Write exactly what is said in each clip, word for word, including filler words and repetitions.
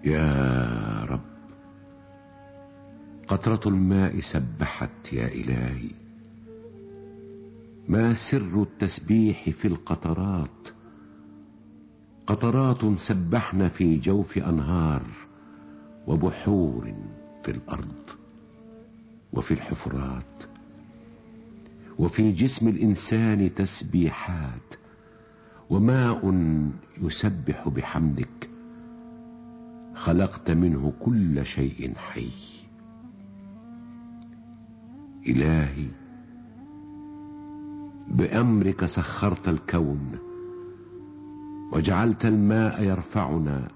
يا رب، قطرة الماء سبحت يا إلهي. ما سر التسبيح في القطرات؟ قطرات سبحن في جوف أنهار وبحور في الأرض وفي الحفرات، وفي جسم الإنسان تسبيحات، وماء يسبح بحمدك. خلقت منه كل شيء حي. إلهي، بأمرك سخرت الكون، وجعلت الماء يرفعنا،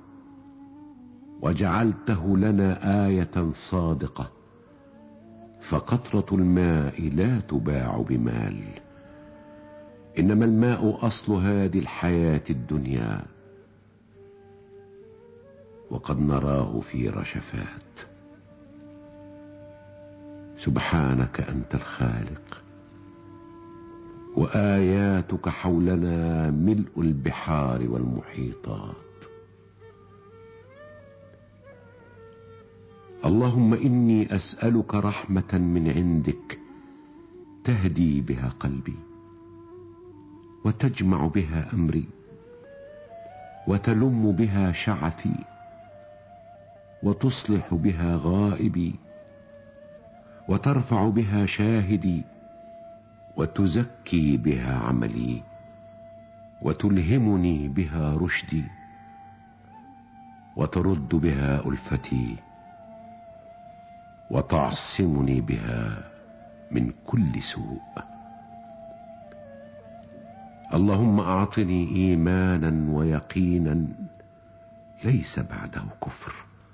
وجعلته لنا آية صادقة. فقطرة الماء لا تباع بمال، إنما الماء أصل هذه الحياة الدنيا، وقد نراه في رشفات. سبحانك أنت الخالق، وآياتك حولنا ملء البحار والمحيطات. اللهم إني أسألك رحمة من عندك تهدي بها قلبي، وتجمع بها أمري، وتلم بها شعثي، وتصلح بها غائبي، وترفع بها شاهدي، وتزكي بها عملي، وتلهمني بها رشدي، وترد بها ألفتي، وتعصمني بها من كل سوء. اللهم أعطني إيمانا ويقينا ليس بعده كفر،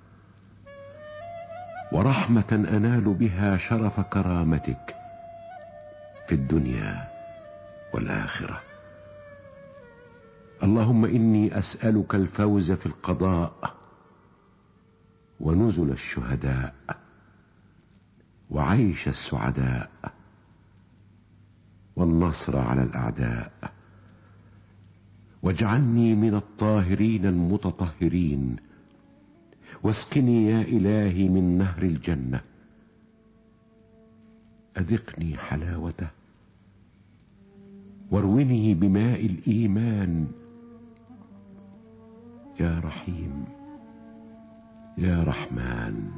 ورحمة أنال بها شرف كرامتك في الدنيا والآخرة. اللهم إني أسألك الفوز في القضاء، ونزل الشهداء، وعيش السعداء، والنصر على الأعداء. واجعلني من الطاهرين المتطهرين، واسقني يا إلهي من نهر الجنة. أذقني حلاوته، واروني بماء الإيمان. يا رحيم يا رحمن،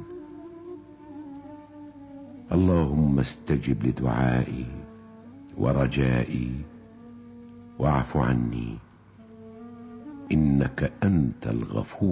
اللهم استجب لدعائي ورجائي، واعف عني، إنك أنت الغفور